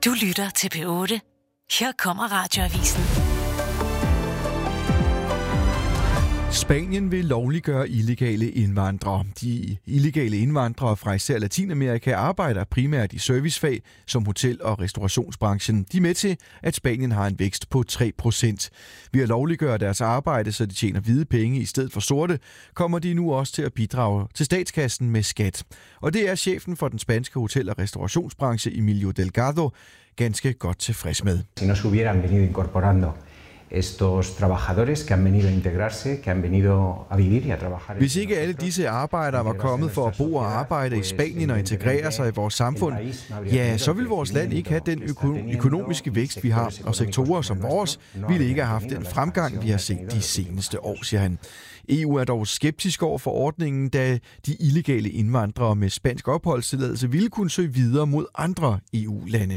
Du lytter til P8. Her kommer Radioavisen. Spanien vil lovliggøre illegale indvandrere. De illegale indvandrere fra især Latinamerika arbejder primært i servicefag som hotel- og restaurationsbranchen. De er med til, at Spanien har en vækst på 3%. Ved at lovliggøre deres arbejde, så de tjener hvide penge i stedet for sorte, kommer de nu også til at bidrage til statskassen med skat. Og det er chefen for den spanske hotel- og restaurationsbranche, Emilio Delgado, ganske godt tilfreds med. Si no se hubieran venido incorporando estos trabajadores que han venido a integrarse, que han venido a vivir y a trabajar. Hvis ikke alle disse arbejdere var kommet for at bo og arbejde i Spanien og integrere sig i vores samfund, ja, så ville vores land ikke have den økonomiske vækst, vi har, og sektorer som vores ville ikke have haft den fremgang, vi har set de seneste år, siger han. EU er dog skeptisk over for ordningen, da de illegale indvandrere med spansk opholdstilladelse ville kunne søge videre mod andre EU-lande.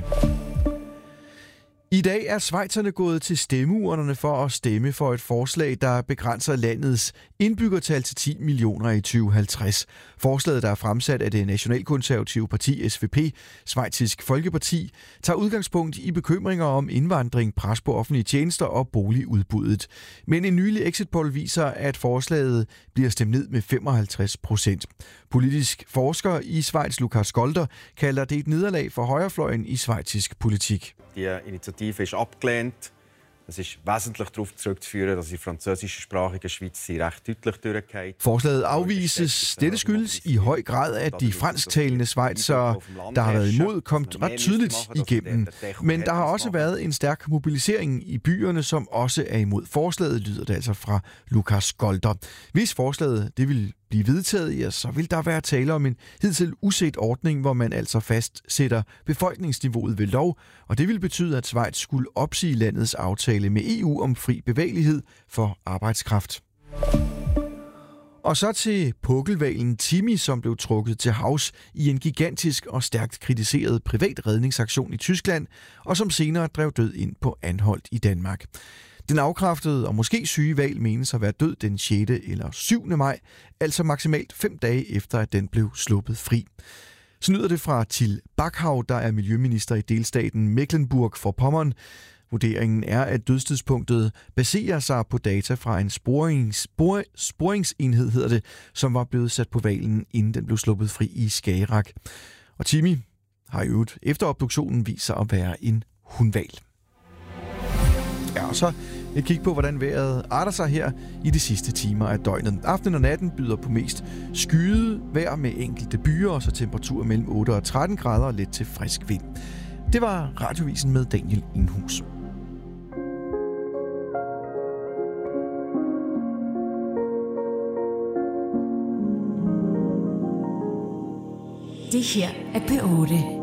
I dag er schweizerne gået til stemmeurnerne for at stemme for et forslag, der begrænser landets indbyggertal til 10 millioner i 2050. Forslaget, der er fremsat af det nationalkonservative parti SVP, Schweizisk Folkeparti, tager udgangspunkt i bekymringer om indvandring, pres på offentlige tjenester og boligudbuddet. Men en nylig exit poll viser, at forslaget bliver stemt ned med 55%. Politisk forsker i Schweiz, Lukas Golder, kalder det et nederlag for højrefløjen i schweizisk politik. Die Initiative ist abgelehnt. Es ist wesentlich darauf zurückzuführen, dass die französischsprachige Schweiz sie recht deutlich durchgeht. Forslaget afvises. Dette skyldes i høj grad, at de fransktalende schweizere, der har været imod, kom ret tydeligt igennem. Men der har også været en stærk mobilisering i byerne, som også er imod forslaget, lyder det altså fra Lukas Golder. Hvis forslaget det vil blive vedtaget, ja, så vil der være tale om en hidtil uset ordning, hvor man altså fastsætter befolkningsniveauet ved lov, og det vil betyde, at Schweiz skulle opsige landets aftale med EU om fri bevægelighed for arbejdskraft. Og så til pukkelhvalen Timmy, som blev trukket til havs i en gigantisk og stærkt kritiseret privat redningsaktion i Tyskland, og som senere drev død ind på Anholt i Danmark. Den afkræftede og måske syge hval menes at være død den 6. eller 7. maj, altså maksimalt 5 dage efter, at den blev sluppet fri. Så lyder det fra Till Backhaug, der er miljøminister i delstaten Mecklenburg-Vorpommern. Vurderingen er, at dødstidspunktet baserer sig på data fra en sporingsenhed, hedder det, som var blevet sat på hvalen, inden den blev sluppet fri i Skagerrak. Og Timmy har i øvrigt efter obduktionen vist sig at være en hunhval. Ja, og så et kig på, hvordan vejret arter sig her i de sidste timer af døgnet. Aftenen og natten byder på mest skyet vejr med enkelte byer, og så temperaturer mellem 8 og 13 grader og let til frisk vind. Det var Radioavisen med Daniel Inghus. Det her er P8.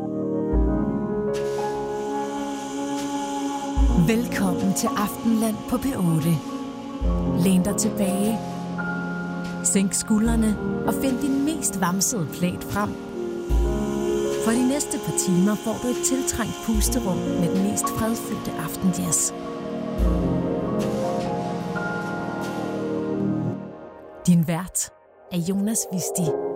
Velkommen til Aftenland på P8. Læn dig tilbage. Sænk skuldrene og find din mest vamsede plæt frem. For de næste par timer får du et tiltrængt pusterum med den mest fredfyldte aftenjazz. Din vært er Jonas Visti.